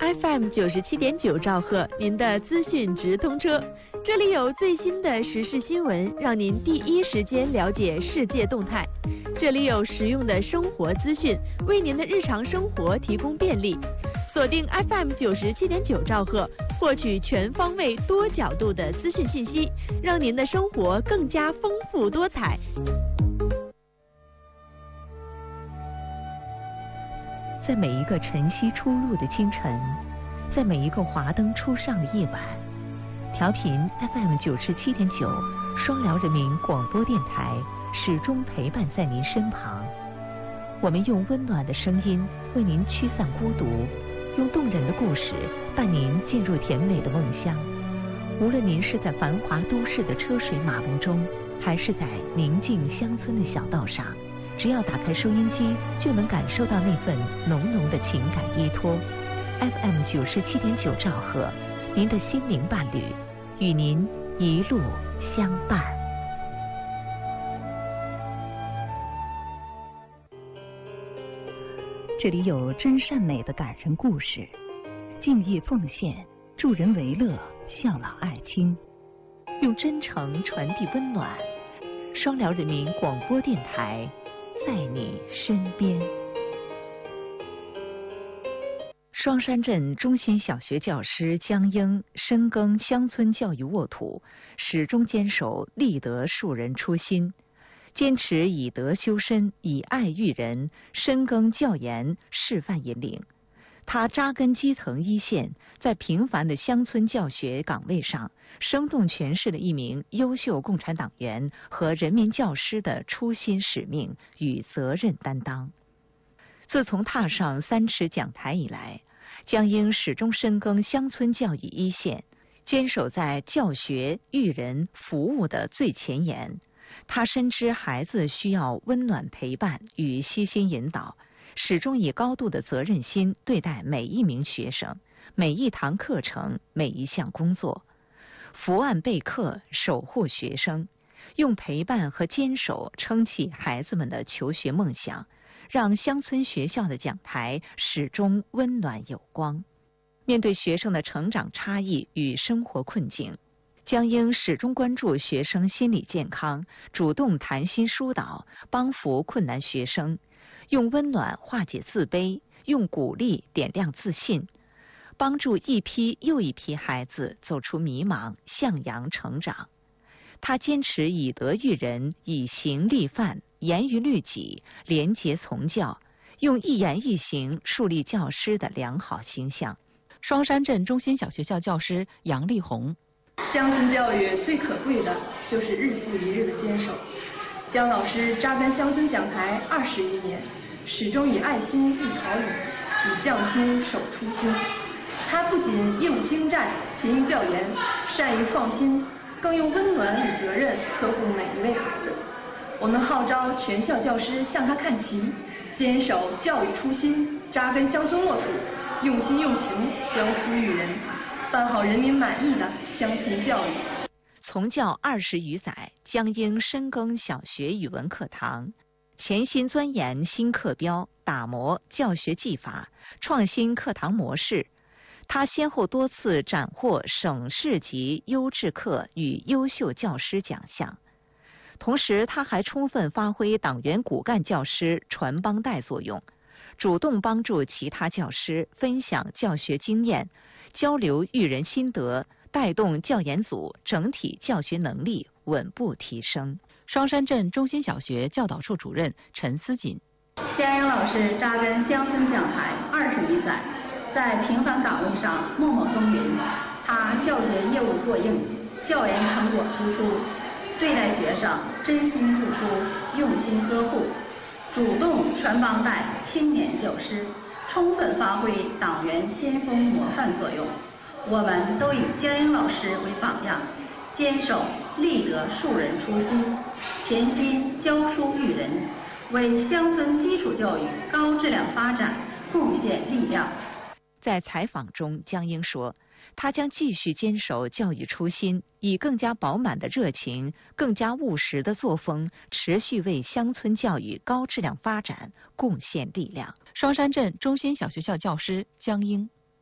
FM 97.9兆赫，您的资讯直通车。这里有最新的时事新闻，让您第一时间了解世界动态。这里有实用的生活资讯，为您的日常生活提供便利。锁定 FM 97.9兆赫，获取全方位、多角度的资讯信息，让您的生活更加丰富多彩。 在每一个晨曦初露的清晨，在每一个华灯初上的夜晚，调频 FM 97.9双辽人民广播电台始终陪伴在您身旁。我们用温暖的声音为您驱散孤独，用动人的故事伴您进入甜美的梦乡。无论您是在繁华都市的车水马龙中，还是在宁静乡村的小道上，只要打开收音机，就能感受到那份浓浓的情感依托。FM 97.9兆赫，您的心灵伴侣，与您一路相伴。这里有真善美的感人故事，敬业奉献，助人为乐，孝老爱亲，用真诚传递温暖。双辽人民广播电台，在你身边。双山镇中心小学教师江英深耕乡村教育沃土，始终坚守立德树人初心，坚持以德修身，以爱育人，深耕教研，示范引领。他扎根基层一线，在平凡的乡村教学岗位上，生动诠释了一名优秀共产党员和人民教师的初心使命与责任担当。自从踏上3尺讲台以来，江英始终深耕乡村教育一线，坚守在教学、育人、服务的最前沿。他深知孩子需要温暖陪伴与悉心引导，始终以高度的责任心对待每一名学生、每一堂课程、每一项工作，伏案备课，守护学生，用陪伴和坚守撑起孩子们的求学梦想，让乡村学校的讲台始终温暖有光。面对学生的成长差异与生活困境，江英始终关注学生心理健康，主动谈心疏导，帮扶困难学生，用温暖化解自卑，用鼓励点亮自信，帮助一批又一批孩子走出迷茫，向阳成长。他坚持以德育人，以行立范，严于律己，廉洁从教，用一言一行树立教师的良好形象。双山镇中心小学校教师杨丽红： 乡村教育最可贵的就是日复一日的坚守。江老师扎根乡村讲台21年，始终以爱心育桃李，以匠心守初心。他不仅业务精湛，勤于教研，善于创新，更用温暖与责任呵护每一位孩子。我们号召全校教师向他看齐，坚守教育初心，扎根乡村沃土，用心用情，交出育人，办好人民满意的乡村教育。 从教20余载，江英深耕小学语文课堂，潜心钻研新课标，打磨教学技法，创新课堂模式。他先后多次斩获省市级优质课与优秀教师奖项。同时，他还充分发挥党员骨干教师传帮带作用，主动帮助其他教师分享教学经验，交流育人心得，带动教研组整体教学能力稳步提升。双山镇中心小学教导处主任陈思锦： 江英老师扎根乡村讲台20余载，在平凡岗位上默默耕耘。他教学业务过硬，教研成果突出，对待学生真心付出，用心呵护，主动传帮带，青年教师，充分发挥党员先锋模范作用。我们都以江英老师为榜样，坚守立德树人初心，潜心教书育人，为乡村基础教育高质量发展贡献力量。 在采访中，江英说，他将继续坚守教育初心，以更加饱满的热情、更加务实的作风，持续为乡村教育高质量发展贡献力量。双山镇中心小学校教师江英：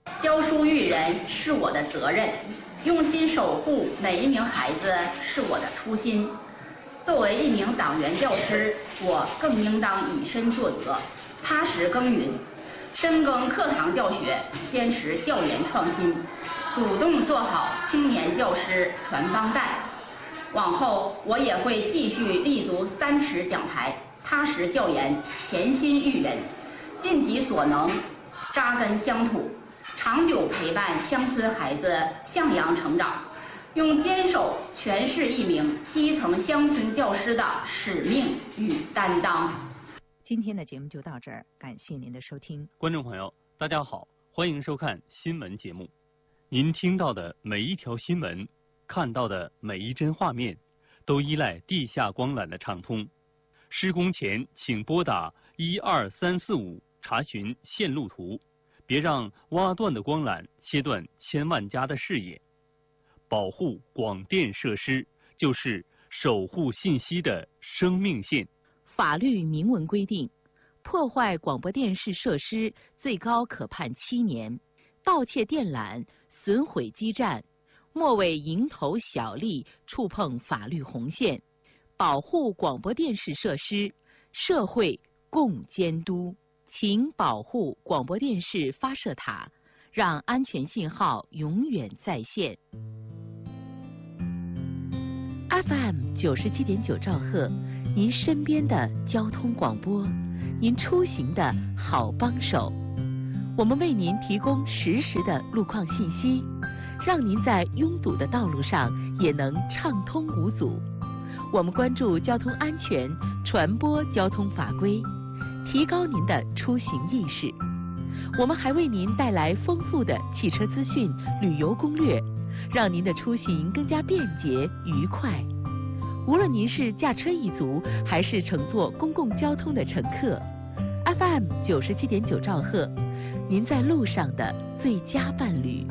教书育人是我的责任，用心守护每一名孩子是我的初心。作为一名党员教师，我更应当以身作则，踏实耕耘，深耕课堂教学，坚持教研创新，主动做好青年教师传帮带。往后我也会继续立足3尺讲台，踏实教研，潜心育人，尽己所能，扎根乡土，长久陪伴乡村孩子向阳成长，用坚守全市一名基层乡村教师的使命与担当。 今天的节目就到这儿，感谢您的收听。 观众朋友，大家好，欢迎收看新闻节目。您听到的每一条新闻，看到的每一帧画面，都依赖地下光缆的畅通。施工前请拨打12345查询线路图，别让挖断的光缆切断千万家的视野。保护广电设施就是守护信息的生命线。 法律明文规定，破坏广播电视设施最高可判7年，盗窃电缆、损毁基站，莫为蝇头小利触碰法律红线。保护广播电视设施，社会共监督。请保护广播电视发射塔，让安全信号永远在线。FM 97.9兆赫，您身边的交通广播，您出行的好帮手。我们为您提供实时的路况信息，让您在拥堵的道路上也能畅通无阻。我们关注交通安全，传播交通法规，提高您的出行意识。我们还为您带来丰富的汽车资讯、旅游攻略，让您的出行更加便捷愉快。无论您是驾车一族，还是乘坐公共交通的乘客， FM 97.9兆赫，您在路上的最佳伴侣。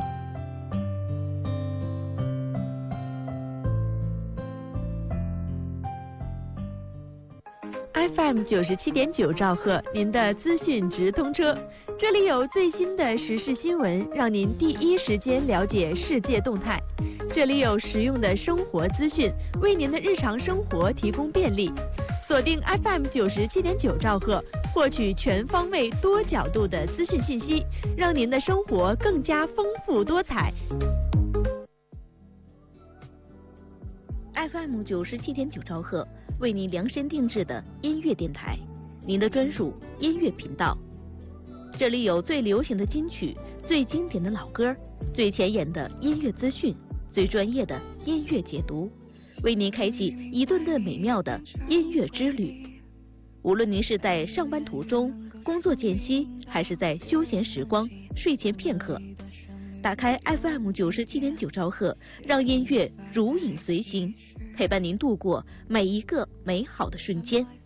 FM 97.9兆赫，您的资讯直通车，这里有最新的时事新闻，让您第一时间了解世界动态。这里有实用的生活资讯，为您的日常生活提供便利。锁定 FM 97.9兆赫，获取全方位、多角度的资讯信息，让您的生活更加丰富多彩。 FM 97.9兆赫，为您量身定制的音乐电台，您的专属音乐频道。这里有最流行的金曲、最经典的老歌、最前沿的音乐资讯、最专业的音乐解读，为您开启一顿顿美妙的音乐之旅。无论您是在上班途中、工作间隙，还是在休闲时光、睡前片刻，打开 FM 97.9兆赫，让音乐如影随形，陪伴您度过每一个美好的瞬间。